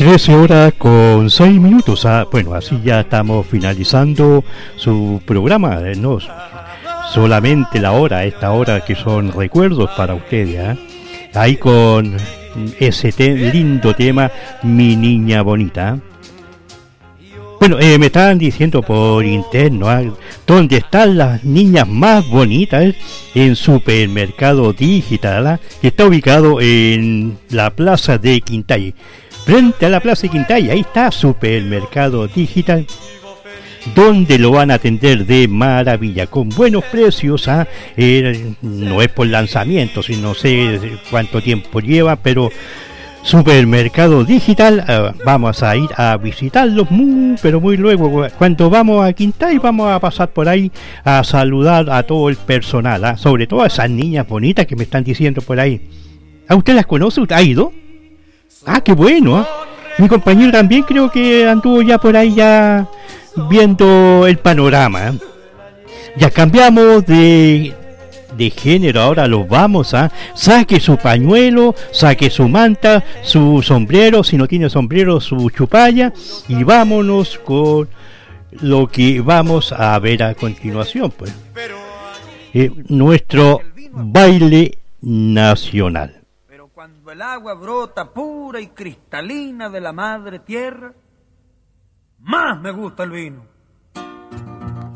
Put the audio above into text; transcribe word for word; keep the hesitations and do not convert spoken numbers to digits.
trece horas con seis minutos. Ah, bueno, así ya estamos finalizando su programa. Eh, no solamente la hora, esta hora que son recuerdos para ustedes. ¿eh? Ahí con ese te- lindo tema, Mi Niña Bonita. Bueno, eh, me estaban diciendo por interno, ¿eh? ¿Dónde están las niñas más bonitas? En Supermercado Digital, ¿eh? Que está ubicado en la plaza de Quintay. Frente a la plaza de Quintay, ahí está Supermercado Digital, donde lo van a atender de maravilla, con buenos precios. ¿ah? Eh, no es por lanzamiento, si no sé cuánto tiempo lleva, pero Supermercado Digital, eh, vamos a ir a visitarlos muy, pero muy luego. Cuando vamos a Quintay, vamos a pasar por ahí a saludar a todo el personal, ¿ah? Sobre todo a esas niñas bonitas que me están diciendo por ahí. ¿A usted las conoce? ¿Usted ha ido? Ah, qué bueno, ¿eh? Mi compañero también creo que anduvo ya por ahí ya viendo el panorama. ¿eh? Ya cambiamos de, de género, ahora los vamos a... Saque su pañuelo, saque su manta, su sombrero, si no tiene sombrero, su chupalla, y vámonos con lo que vamos a ver a continuación, pues. Eh, nuestro baile nacional. Cuando el agua brota pura y cristalina de la madre tierra, más me gusta el vino.